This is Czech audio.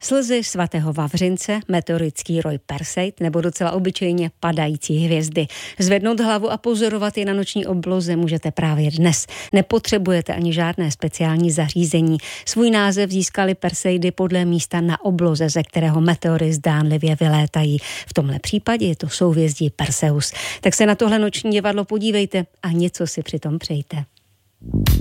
Slzy svatého Vavřince, meteorický roj Perseid nebo docela obyčejně padající hvězdy. Zvednout hlavu a pozorovat je na noční obloze můžete právě dnes. Nepotřebujete ani žádné speciální zařízení. Svůj název získaly Perseidy podle místa na obloze, ze kterého meteory zdánlivě vylétají. V tomhle případě je to souhvězdí Perseus. Tak se na tohle noční divadlo podívejte a něco si přitom přejte.